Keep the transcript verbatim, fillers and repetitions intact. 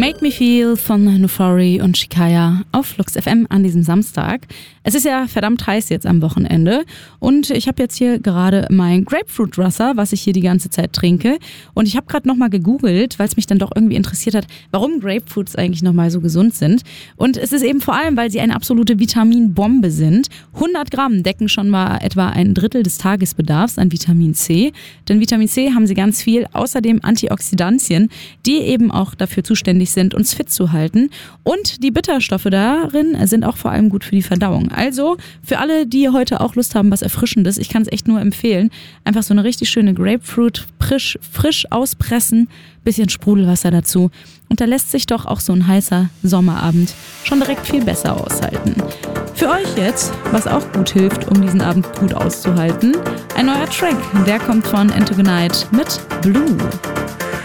Make Me Feel von Nufari und Shikaya auf Flux F M an diesem Samstag. Es ist ja verdammt heiß jetzt am Wochenende und ich habe jetzt hier gerade mein Grapefruit-Wasser, was ich hier die ganze Zeit trinke. Und ich habe gerade nochmal gegoogelt, weil es mich dann doch irgendwie interessiert hat, warum Grapefruits eigentlich nochmal so gesund sind. Und es ist eben vor allem, weil sie eine absolute Vitaminbombe sind. hundert Gramm decken schon mal etwa ein Drittel des Tagesbedarfs an Vitamin C. Denn Vitamin C haben sie ganz viel, außerdem Antioxidantien, die eben auch dafür zuständig sind, uns fit zu halten. Und die Bitterstoffe darin sind auch vor allem gut für die Verdauung. Also für alle, die heute auch Lust haben, was Erfrischendes, ich kann es echt nur empfehlen, einfach so eine richtig schöne Grapefruit frisch, frisch auspressen, bisschen Sprudelwasser dazu. Und da lässt sich doch auch so ein heißer Sommerabend schon direkt viel besser aushalten. Für euch jetzt, was auch gut hilft, um diesen Abend gut auszuhalten, ein neuer Track, der kommt von Antogonite mit Blue.